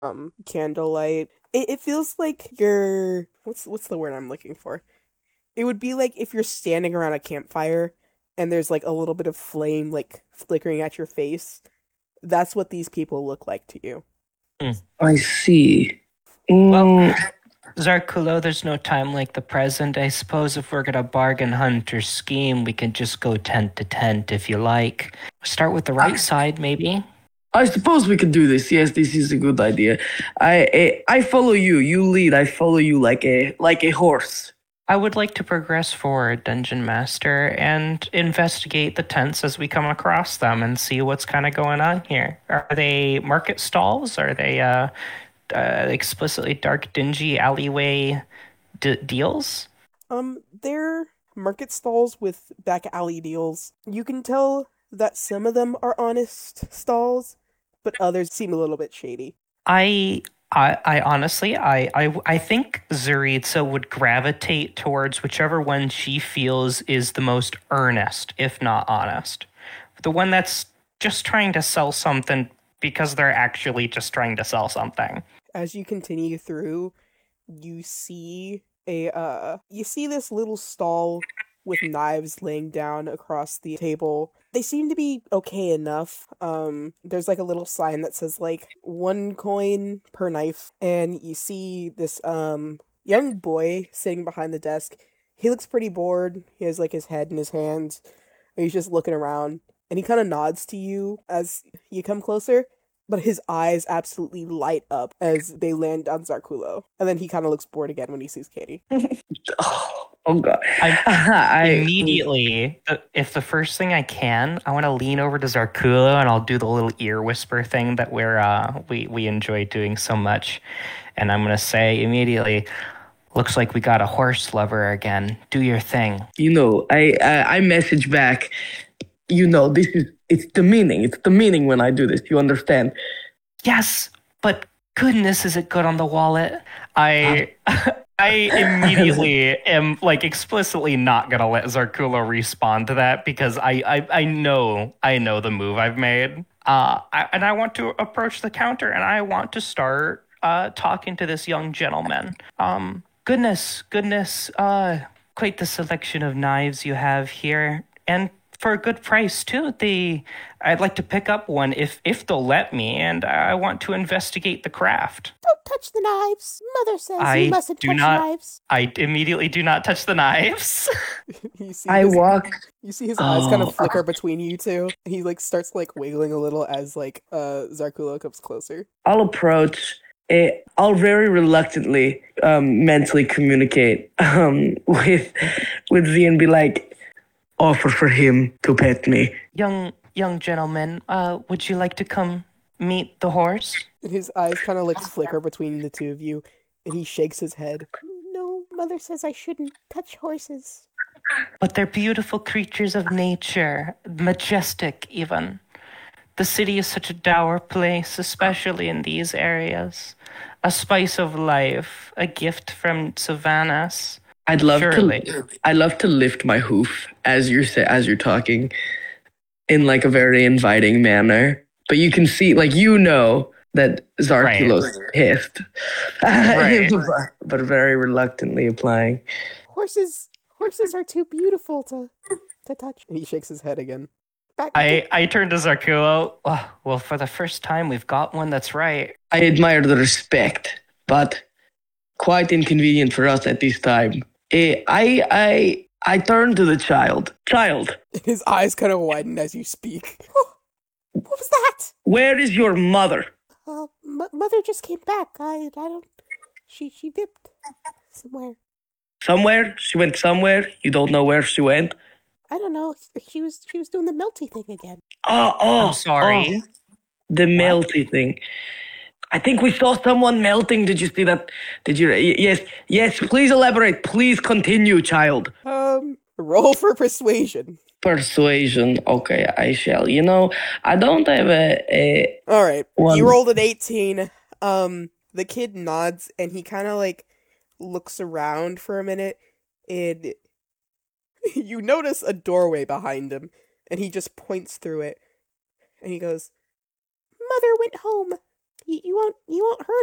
candlelight. It feels like you're what's the word I'm looking for? It would be like if you're standing around a campfire and there's like a little bit of flame like flickering at your face. That's what these people look like to you. Mm. I see. Well, Mm, Zarkulo, there's no time like the present. I suppose if we're gonna bargain, hunt, or scheme, we can just go tent to tent if you like. Start with the right side, maybe. I suppose we could do this. Yes, this is a good idea. I follow you. You lead. I follow you like a horse. I would like to progress forward, Dungeon Master, and investigate the tents as we come across them and see what's kind of going on here. Are they market stalls? Are they explicitly dark, dingy alleyway deals? They're market stalls with back alley deals. You can tell that some of them are honest stalls, but others seem a little bit shady. I I honestly, I think Zuritsa would gravitate towards whichever one she feels is the most earnest, if not honest. The one that's just trying to sell something because they're actually just trying to sell something. As you continue through, you see this little stall with knives laying down across the table. They seem to be okay enough. There's like a little sign that says like 1 coin per knife, and you see this young boy sitting behind the desk. He looks pretty bored. He has like his head in his hands, and he's just looking around. And he kind of nods to you as you come closer, but his eyes absolutely light up as they land on Zarkulo. And then he kind of looks bored again when he sees Katie. Oh God. I I immediately, if the first thing I can, I want to lean over to Zarkulo and I'll do the little ear whisper thing that we enjoy doing so much, and I'm gonna say immediately, looks like we got a horse lover again. Do your thing. I message back. This is it's the meaning. It's the meaning when I do this. You understand? Yes, but goodness, is it good on the wallet? Uh, I I immediately am like explicitly not gonna let Zarkulo respond to that because I know the move I've made. And I want to approach the counter and I want to start talking to this young gentleman. Goodness, quite the selection of knives you have here, and for a good price too. I'd like to pick up one if they'll let me, and I want to investigate the craft. Don't touch the knives. Mother says you I mustn't do touch not. knives. I immediately do not touch the knives. you see I his walk. you see his eyes kind of Oh, flicker between you two. He like starts like wiggling a little as like Zarkulo comes closer. I'll approach. I'll very reluctantly mentally communicate with Z and be like, offer for him to pet me. Young gentleman, would you like to come meet the horse? And his eyes kind of like flicker between the two of you, and he shakes his head. No, mother says I shouldn't touch horses. But they're beautiful creatures of nature, majestic even. The city is such a dour place, especially in these areas. A spice of life, a gift from Sylvanas. I'd love Surely. to. I'd love to lift my hoof as you're talking in like a very inviting manner. But you can see, like that Right. Zarkulo's pissed, Right. but very reluctantly applying. Horses are too beautiful to touch. And he shakes his head again. I turn to Zarkulo. Oh, well, for the first time, we've got one that's right. I admire the respect, but quite inconvenient for us at this time. I turn to the child. Child, His eyes kind of widen as you speak. Oh, what was that? where is your mother? Mother just came back. I don't. She dipped somewhere. Somewhere? She went somewhere? You don't know where she went? I don't know. She was doing the melty thing again. Oh, I'm sorry. the What? melty thing. I think we saw someone melting. Did you see that? Did you? Yes. Please elaborate. Please continue, child. Roll for persuasion. Persuasion. Okay, I shall. I don't have a All right, you one. rolled an 18. The kid nods and he kind of like looks around for a minute, and you notice a doorway behind him, and he just points through it, and he goes, "Mother went home you won't hurt